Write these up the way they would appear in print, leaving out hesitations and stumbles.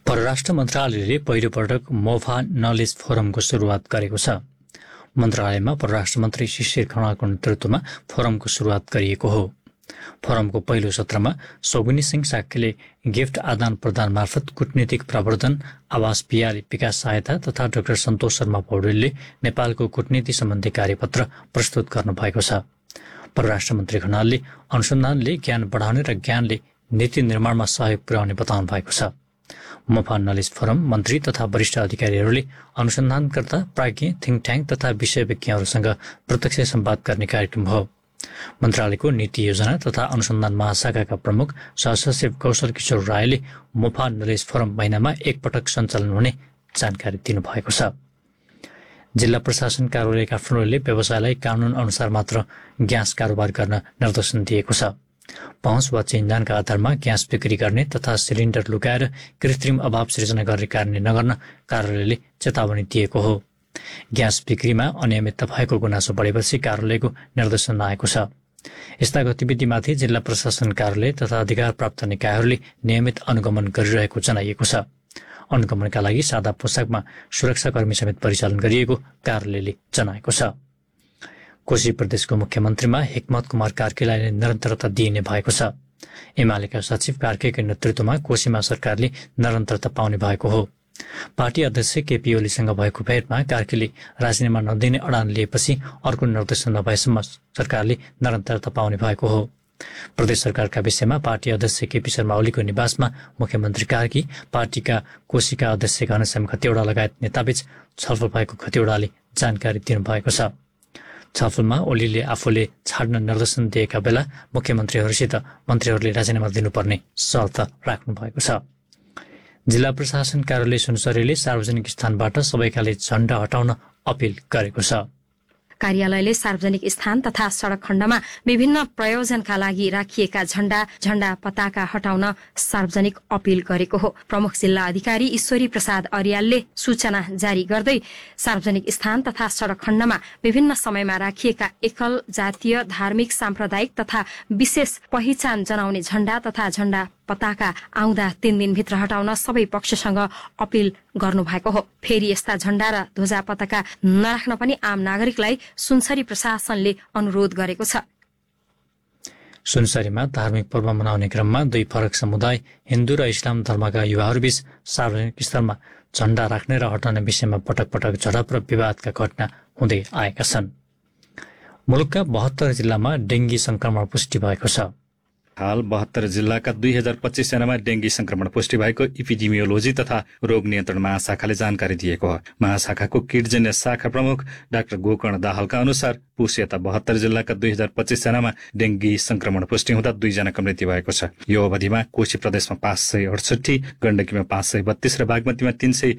परराष्ट्र मन्त्रालयले पहिलोपटक मोफा नलेज फोरमको सुरुवात गरेको छ। मन्त्रालयमा परराष्ट्र मन्त्री शिशिर खनालको नेतृत्वमा फोरमको सुरुवात गरिएको हो। फोरमको पहिलो सत्रमा सोगुनी सिंह साक्यले गिफ्ट आदान प्रदान मार्फत कूटनीतिक प्रवर्धन, आवास पियाली विकास सहायता तथा डाक्टर सन्तोष शर्मा पौडेलले नेपालको कूटनीति सम्बन्धी कार्यपत्र प्रस्तुत गर्नुभएको छ। परराष्ट्र मन्त्री खनालले अनुसन्धानले ज्ञान बढाउने र ज्ञानले नीति निर्माणमा सहयोग पुर्याउने बताउनु भएको छ। मोफा नलेज फोरम मन्त्री तथा वरिष्ठ अधिकारीहरूले अनुसन्धानकर्ता, प्राज्ञ, थिङ्क ट्याङ्क तथा विषयज्ञहरूसँग प्रत्यक्ष संवाद गर्ने कार्यक्रम हो। मन्त्रालयको नीति योजना तथा अनुसन्धान महाशाखाका प्रमुख सहसचिव कौशल किशोर रायले मोफा नलेज फोरम महिनामा एकपटक सञ्चालन हुने जानकारी दिनुभएको छ। जिल्ला प्रशासन कार्यालय काठमाडौँले व्यवसायलाई कानून अनुसार मात्र ग्यास कारोबार गर्न निर्देशन दिएको छ। पहुँच वा चिन्जानका आधारमा ग्यास बिक्री गर्ने तथा सिलिन्डर लुकाएर कृत्रिम अभाव सृजना गर्ने कार्य नगर्न कार्यालयले चेतावनी दिएको हो। ग्यास बिक्रीमा अनियमितता भएको गुनासो बढेपछि कार्यालयको निर्देशन आएको छ। यस्ता गतिविधिमाथि जिल्ला प्रशासन कार्यालय तथा अधिकार प्राप्त निकायहरूले नियमित अनुगमन गरिरहेको जनाइएको छ। अनुगमनका लागि सादा पोसाकमा सुरक्षाकर्मी समेत परिचालन गरिएको कार्यालयले जनाएको छ। कोशी प्रदेशको मुख्यमन्त्रीमा हिक्मत कुमार कार्कीलाई निरन्तरता दिइने भएको छ। एमालेका सचिव कार्कीको नेतृत्वमा कोशीमा सरकारले निरन्तरता पाउने भएको हो। पार्टी अध्यक्ष केपी ओलीसँग भएको भेटमा कार्कीले राजीनामा नदिने अडान लिएपछि अर्को निर्देशन नभएसम्म सरकारले निरन्तरता पाउने भएको हो। प्रदेश सरकारका विषयमा पार्टी अध्यक्ष केपी शर्मा ओलीको निवासमा मुख्यमन्त्री कार्की, पार्टीका कोशीका अध्यक्ष घनश्याम खतिवडा लगायत नेताबीच छलफल भएको खतिवडाले जानकारी दिनुभएको छ। छलफलमा ओलीले आफूले छाड्न निर्देशन दिएका बेला मुख्यमन्त्रीहरूसित मन्त्रीहरूले राजीनामा दिनुपर्ने शर्त राख्नु भएको छ। जिल्ला प्रशासन कार्यालय सुनसरीले सार्वजनिक स्थानबाट सबैकाले झण्डा हटाउन अपिल गरेको छ। कार्यालयले सार्वजनिक स्थान तथा सड़क खण्डमा विभिन्न प्रयोजनका लागि राखिएका झण्डा पताका हटाउन सार्वजनिक अपील गरेको हो। प्रमुख जिल्ला अधिकारी ईश्वरी प्रसाद अर्यालले सूचना जारी गर्दै सार्वजनिक स्थान तथा सड़क खण्डमा विभिन्न समयमा राखिएका एकल जातीय, धार्मिक, साम्प्रदायिक तथा विशेष पहिचान जनाउने झण्डा तथा झण्डा पताका आउँदा 3 दिनभित्र हटाउन सबै पक्षसँग अपील गर्नुभएको हो। फेरि यस्ता झण्डा र ध्वजा पताका नराख्न पनि आम नागरिकलाई सुनसरी प्रशासनले अनुरोध गरेको छ। सुनसरीमा धार्मिक पर्व मनाउने क्रममा 2 फरक समुदाय हिन्दू र इस्लाम धर्मका युवाहरूबीच सार्वजनिक स्थलमा झण्डा राख्ने र हटाउने विषयमा पटक पटक झडप र विवादका घटना हुँदै आएका छन्। मुलुकका 72 जिल्लामा डेंगी संक्रमण पुष्टि भएको छ। हाल 72 जिल्लाका 2025 जनामा डेंगी संक्रमण पुष्टि भएको इपिडेमियोलोजी तथा रोग नियन्त्रण महाशाखाले जानकारी दिएको हो। महाशाखाको कीटजन्य शाखा प्रमुख डाक्टर गोकर्ण दाहालका अनुसार पुस यता 72 जिल्लाका 2025 जनामा डेंगी संक्रमण पुष्टि हुँदा 2 जनाको मृत्यु भएको छ। यो अवधिमा कोशी प्रदेशमा 568, गण्डकीमा 532 र बागमतीमा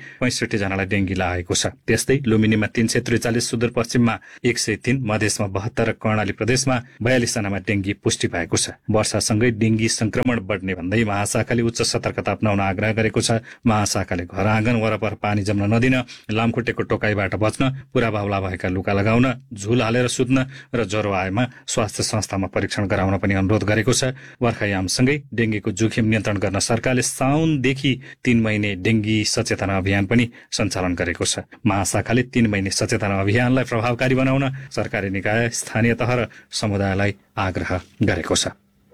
365 जनालाई डेंगी लागेको छ। त्यस्तै लुम्बिनीमा 343, सुदूरपश्चिममा 103, मधेसमा 72 र कर्णाली प्रदेशमा 42 जनामा डेंगी पुष्टि भएको छ। वर्षासँगै डेंगी संक्रमण बढ्ने भन्दै महाशाखाले उच्च सतर्कता अपनाउन आग्रह गरेको छ। महाशाखाले घर आँगन वरपर पानी जम्न नदिन, लामखुट्टेको टोकाइबाट बच्न, पुरा बाहुला भएका लुगा लगाउन, झुल हालेर सुत्न र ज्वरो आएमा स्वास्थ्य संस्थामा परीक्षण गराउन पनि अनुरोध गरेको छ। बर्खायामसँगै डेंगीको जोखिम नियन्त्रण गर्न सरकारले साउनदेखि 3 महिने डेंगी सचेतना अभियान पनि सञ्चालन गरेको छ। महाशाखाले 3 महिने सचेतना अभियानलाई प्रभावकारी बनाउन सरकारी निकाय, स्थानीय तह र समुदायलाई आग्रह गरेको छ।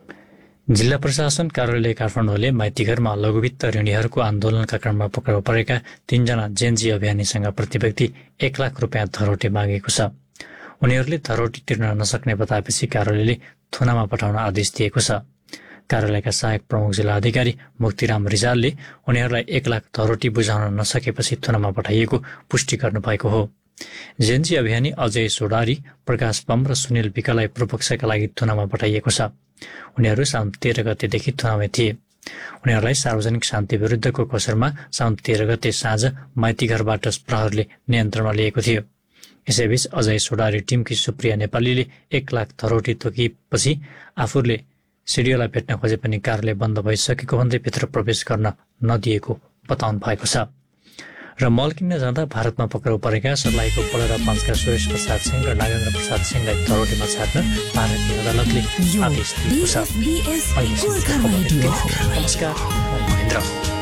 जिल्ला प्रशासन कार्यालय काठमाडौँले माइतीघरमा लघुवित्त ऋणीहरूको आन्दोलनका क्रममा पक्राउ परेका 3 जना जेनजी अभियानीसँग प्रति व्यक्ति 1 लाख रुपियाँ धरोटी मागेको छ। उनीहरूले धरोटी तिर्न नसक्ने बताएपछि कार्यालयले थुनामा पठाउन आदेश दिएको छ। कार्यालयका सहायक प्रमुख जिल्ला अधिकारी मुक्तिराम रिजालले उनीहरूलाई 1 लाख धरोटी बुझाउन नसकेपछि थुनामा पठाइएको पुष्टि गर्नुभएको हो। जेनजी अभियानी अजय सोडारी, प्रकाश बम र सुनिल विकलाई पूर्वपक्षका लागि थुनामा पठाइएको छ। उनीहरू साउन 13 गतेदेखि थुनामै थिए। उनीहरूलाई सार्वजनिक शान्ति विरुद्धको कसरमा साउन 13 गते साँझ माइतीघरबाट प्रहरले नियन्त्रणमा लिएको थियो। यसैबीच अजय सोडारी टिमकी सुप्रिया नेपालीले 1 लाख धरोटी तोकिएपछि आफूले सिडिओलाई भेट्न खोजे पनि कार्यालय बन्द भइसकेको भन्दै भित्र प्रवेश गर्न नदिएको बताउनु भएको छ। र मल किन्न जाँदा भारतमा पक्राउ परेका सर्लाहीको पलरा 5 सुरेश प्रसाद सिंह र नागेन्द्र प्रसाद सिंहलाई धरोटीमा छाड्न भारतीय अदालतले आदेश दिएको छ। नमस्कार, म महेन्द्र।